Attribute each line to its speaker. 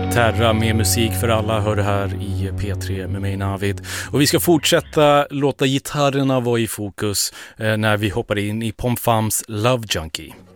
Speaker 1: Terra med musik för alla hör det här i P3 med mig Navid. Och vi ska fortsätta låta gitarrerna vara i fokus när vi hoppar in i Pom Fams Love Junkie.